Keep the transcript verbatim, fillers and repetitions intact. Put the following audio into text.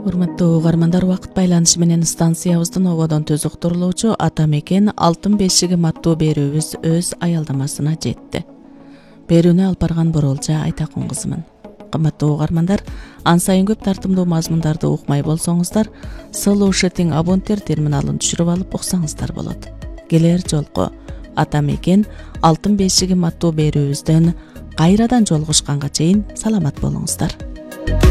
Урматтуу угармандар, убакыт байланышы менен станциябыздын ободон төз уктурулуучу Ата Мекен алтын бешиги маттуу берүүбүз өз аялдамасына жетти. Берүүнү алып барган Боролжа Айтакун кызымын. Кымбаттуу угармандар, ан сайын көп тартымдуу мазмундарды укмай болсоңуздар, Слушатиң абонтер терминалын түшүрүп алып уксаңыздар болот. Келер жолку Ата Мекен алтын бешиги маттуу берүүбүздөн кайрадан жолугушканга чейин саламат болуңуздар.